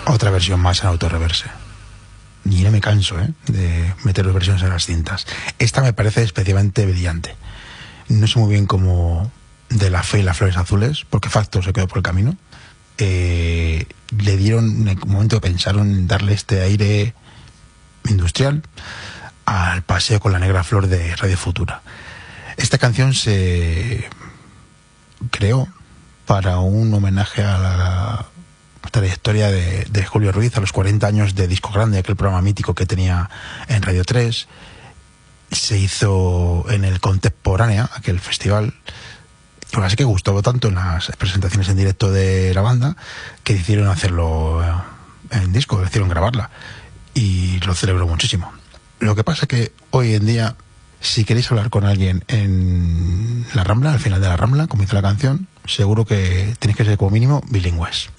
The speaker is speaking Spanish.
Otra versión más en autorreverse. Y no me canso de meter las versiones en las cintas. Esta me parece especialmente brillante. No sé muy bien cómo de La fe y las flores azules, porque Facto se quedó por el camino. Le dieron, en el momento que pensaron en darle este aire industrial al Paseo con la negra flor de Radio Futura. Esta canción se creó para un homenaje a la trayectoria de Julio Ruiz, a los 40 años de Disco Grande, aquel programa mítico que tenía en Radio 3. Se hizo en el Contemporánea, aquel festival. Así que gustó tanto en las presentaciones en directo de la banda que decidieron hacerlo en disco, decidieron grabarla, y lo celebró muchísimo. Lo que pasa es que hoy en día, si queréis hablar con alguien en la Rambla, al final de la Rambla, como dice la canción, seguro que tenéis que ser como mínimo bilingües.